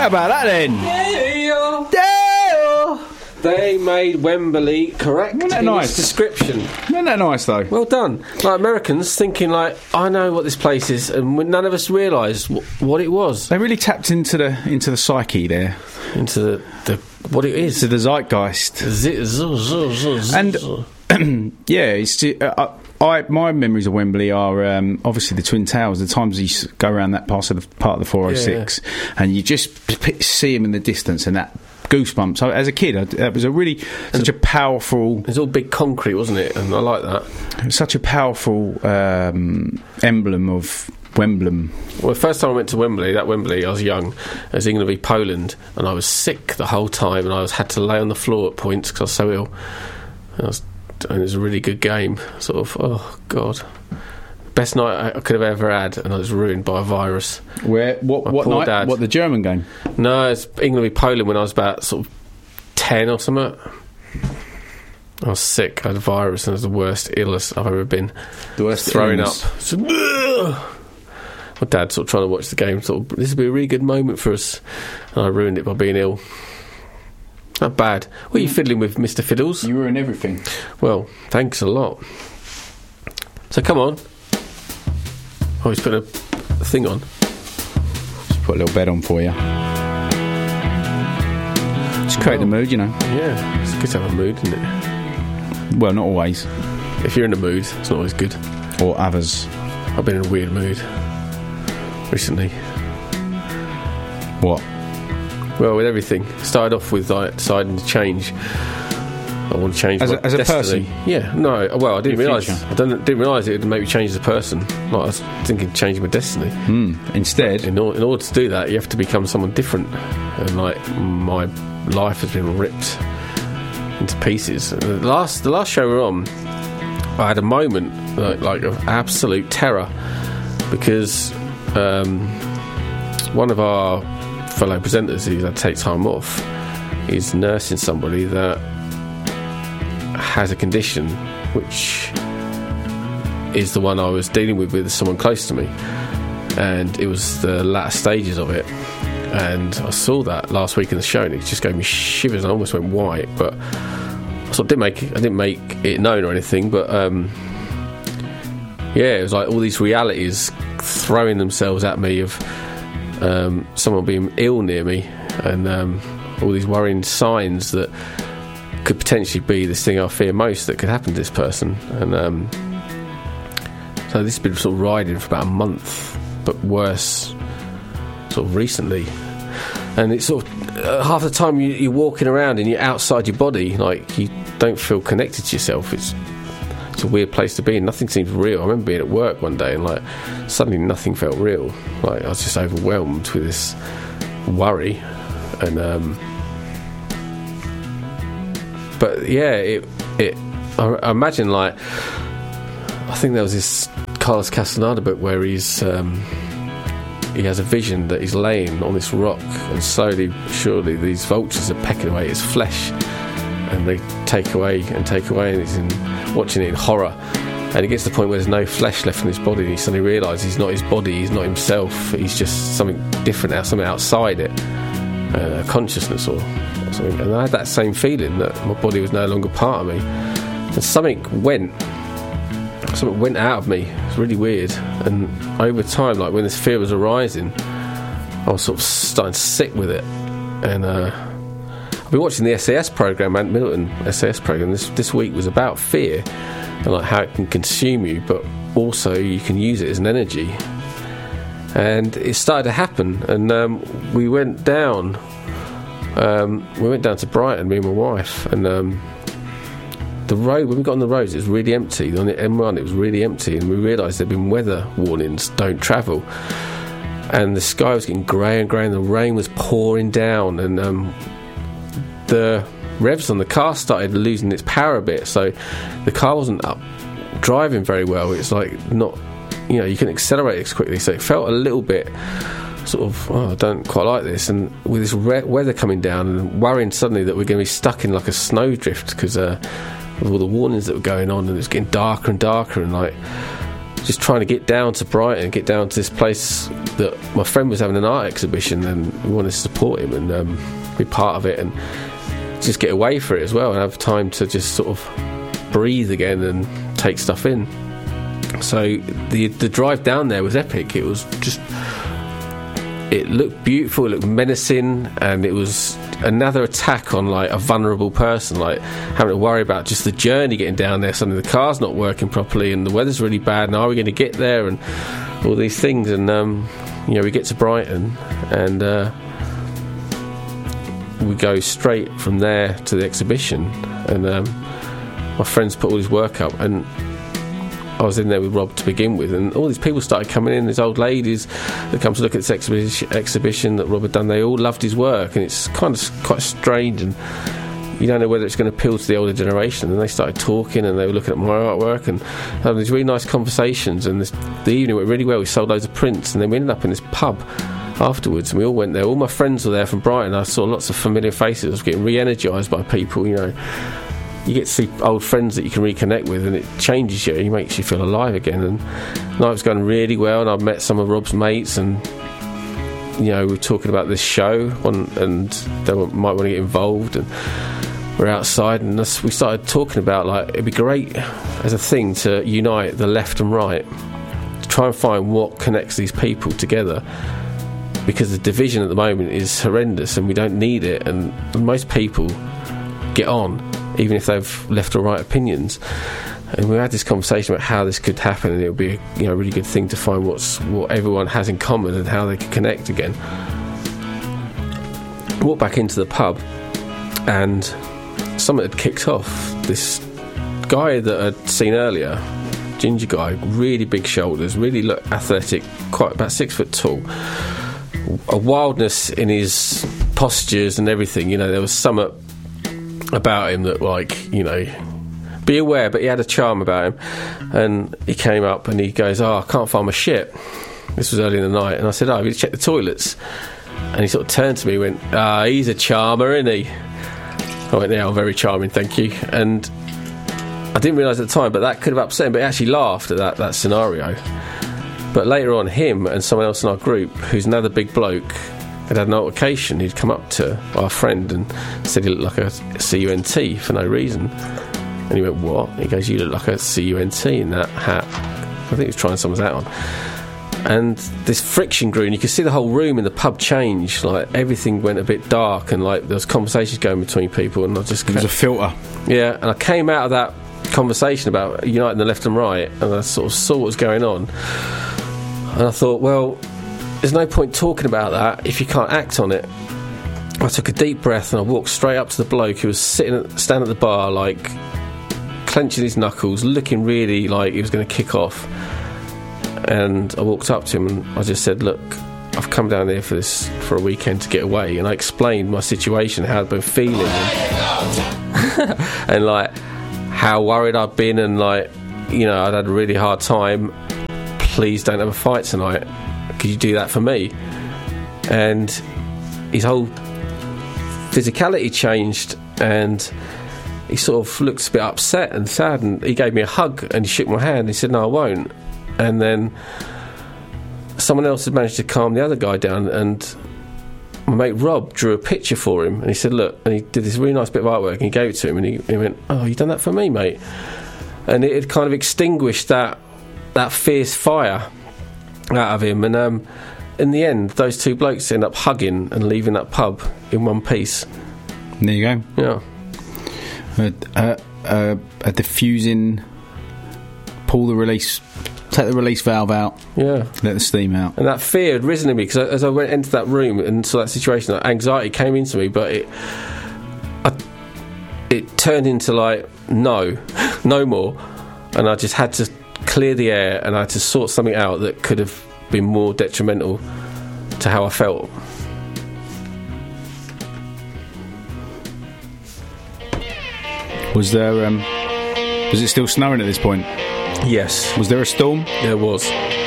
How about that then? They made Wembley correct Wasn't that in nice? its description. Isn't that nice though? Well done. Like Americans thinking like, I know what this place is, and none of us realised what it was. They really tapped into the psyche there, Into the what it is. to the zeitgeist. And yeah, it's my memories of Wembley are obviously the Twin Towers. The times you go around that part of the 406, and you just see them in the distance, and that goosebumps. So, as a kid, that was such a powerful. It was all big concrete, wasn't it? And I like that. It was such a powerful emblem of Wembley. Well, the first time I went to Wembley, I was young. It was England v Poland, and I was sick the whole time, and I had to lay on the floor at points because I was so ill. And it was a really good game. Sort of, oh God, best night I could have ever had, and I was ruined by a virus. What night? Dad. What, the German game? No, it's England v Poland when I was about sort of 10 or something. I was sick. I had a virus, and it was the worst, illest I've ever been. The worst throwing illness. up. So, my dad sort of trying to watch the game. Sort of, this would be a really good moment for us, and I ruined it by being ill. Not bad. What are you fiddling with, Mr. Fiddles? You ruin everything. Well, thanks a lot. So come on. Oh, he's put a thing on. Just put a little bed on for you. Just create the mood, you know. Yeah, it's good to have a mood, isn't it? Well, not always. If you're in a mood, it's not always good. Or others. I've been in a weird mood recently. What? Well, with everything. Started off with like, deciding to change. I want to change as my a destiny. person. Yeah, no. Well, I didn't Your realise. future. I didn't realise it would make me change as a person. Like, I was thinking of changing my destiny. Instead, In order to do that, you have to become someone different. And like my life has been ripped into pieces. And the last show we were on, I had a moment like of absolute terror because one of our fellow presenters who's had to take time off is nursing somebody that has a condition which is the one I was dealing with someone close to me, and it was the latter stages of it. And I saw that last week in the show, and it just gave me shivers. I almost went white, but I sort of I didn't make it known or anything. But yeah, it was like all these realities throwing themselves at me of someone being ill near me, and all these worrying signs that could potentially be this thing I fear most that could happen to this person. And so this has been sort of riding for about a month, but worse sort of recently. And it's sort of half the time you're walking around and you're outside your body, like you don't feel connected to yourself. It's a weird place to be, and nothing seems real. I remember being at work one day and like suddenly nothing felt real. Like I was just overwhelmed with this worry. And but yeah, I imagine, like, I think there was this Carlos Castaneda book where he has a vision that he's laying on this rock, and slowly, surely, these vultures are pecking away at his flesh, and they take away, and he's watching it in horror. And it gets to the point where there's no flesh left in his body, and he suddenly realises he's not his body, he's not himself, he's just something different, something outside it, a consciousness or something. And I had that same feeling that my body was no longer part of me, and something went out of me. It was really weird. And over time, like when this fear was arising, I was sort of starting to sit with it. And I've been watching the SAS program, Ant Middleton SAS program. This week was about fear and like how it can consume you, but also you can use it as an energy. And it started to happen. And we went down to Brighton, me and my wife, and the road, when we got on the roads, it was really empty. On the M1 it was really empty, and we realised there'd been weather warnings, don't travel, and the sky was getting grey and grey, and the rain was pouring down, and the revs on the car started losing its power a bit, so the car wasn't up driving very well. It's like not, you can accelerate as quickly, so it felt a little bit sort of, I don't quite like this. And with this weather coming down, and worrying suddenly that we're going to be stuck in like a snowdrift because of all the warnings that were going on, and it was getting darker and darker, and like just trying to get down to Brighton, get down to this place that my friend was having an art exhibition, and we wanted to support him and be part of it, and just get away for it as well, and have time to just sort of breathe again and take stuff in. So the drive down there was epic. It was just, it looked beautiful, it looked menacing, and it was another attack on like a vulnerable person, like having to worry about just the journey getting down there. Suddenly the car's not working properly and the weather's really bad, and are we going to get there, and all these things. And we get to Brighton, and we go straight from there to the exhibition, and my friends put all his work up, and I was in there with Rob to begin with, and all these people started coming in, these old ladies that come to look at this exhibition that Rob had done. They all loved his work, and it's kind of quite strange, and you don't know whether it's going to appeal to the older generation. And they started talking, and they were looking at my artwork and having these really nice conversations, and the evening went really well. We sold loads of prints, and then we ended up in this pub afterwards, and we all went there. All my friends were there from Brighton. I saw lots of familiar faces. I was getting re-energised by people, you know. You get to see old friends that you can reconnect with, and it changes you. It makes you feel alive again. And the night was going really well, and I met some of Rob's mates, and we were talking about this show, and they might want to get involved. And we're outside, and we started talking about, like, it'd be great as a thing to unite the left and right, to try and find what connects these people together, because the division at the moment is horrendous, and we don't need it. And most people get on, even if they've left or right opinions. And we had this conversation about how this could happen, and it would be a really good thing to find what everyone has in common and how they could connect again. I walked back into the pub, and something had kicked off. This guy that I'd seen earlier, ginger guy, really big shoulders, really looked athletic, quite about 6 foot tall, a wildness in his postures and everything. There was something about him that, be aware, but he had a charm about him. And he came up and he goes, I can't find my shit. This was early in the night, and I said, have you checked the toilets? And he sort of turned to me and went, he's a charmer, isn't he? I went, yeah, I'm very charming, thank you. And I didn't realise at the time, but that could have upset him, but he actually laughed at that scenario. But later on, him and someone else in our group, who's another big bloke, had an altercation. He'd come up to our friend and said he looked like a CUNT for no reason. And he went, what? He goes, you look like a CUNT in that hat. I think he was trying someone's hat on. And this friction grew, and you could see the whole room in the pub change. Like, everything went a bit dark, and like there was conversations going between people, and I just... It was a filter. Yeah, and I came out of that conversation about uniting the left and right, and I sort of saw what was going on. And I thought, well, there's no point talking about that if you can't act on it. I took a deep breath and I walked straight up to the bloke who was standing at the bar, like clenching his knuckles, looking really like he was going to kick off. And I walked up to him and I just said, look, I've come down here for a weekend to get away. And I explained my situation, how I'd been feeling, and like how worried I'd been, and like, I'd had a really hard time. Please don't have a fight tonight. Could you do that for me? And his whole physicality changed, and he sort of looked a bit upset and sad, and he gave me a hug and he shook my hand. He said, no, I won't. And then someone else had managed to calm the other guy down, and my mate Rob drew a picture for him, and he said, look, and he did this really nice bit of artwork, and he gave it to him, and he went, oh, you done that for me, mate? And it had kind of extinguished that fierce fire out of him. And in the end, those two blokes end up hugging and leaving that pub in one piece. There you go. Yeah. A diffusing, take the release valve out. Yeah. Let the steam out. And that fear had risen in me, because as I went into that room and saw that situation, that anxiety came into me, but it turned into like, no more. And I just had to clear the air, and I had to sort something out that could have been more detrimental to how I felt. Was it still snowing at this point? Yes. Was there a storm? There was.